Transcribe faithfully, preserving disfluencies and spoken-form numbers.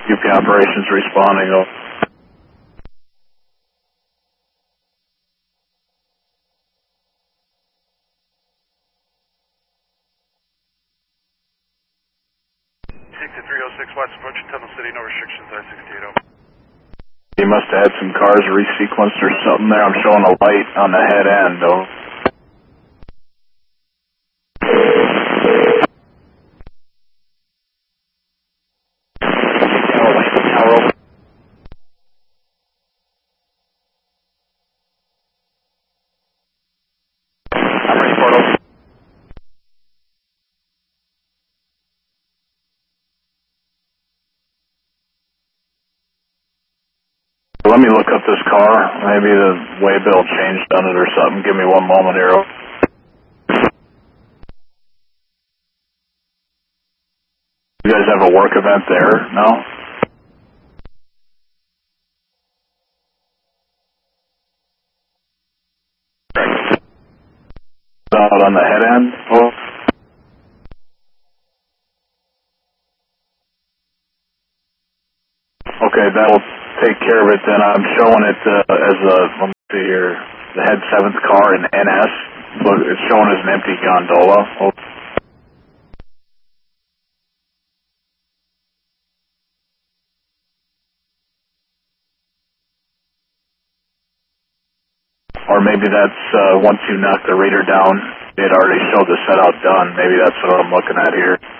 U P operations responding. Oh. sixty-three oh six West approaching Tunnel City, no restrictions, I sixty-eight oh. He must have had some cars resequenced or something there. I'm showing a light on the head end, though. I'm ready for it. Let me look up this car. Maybe the waybill changed on it or something. Give me one moment here. You guys have a work event there? No? Out on the head end? Oh. Okay, that'll take care of it then. I'm showing it uh, as a, let me see here, the head seventh car in N S, but it's showing as an empty gondola. Oh. Or maybe that's uh, once you knock the reader down, it already showed the set out done. Maybe that's what I'm looking at here.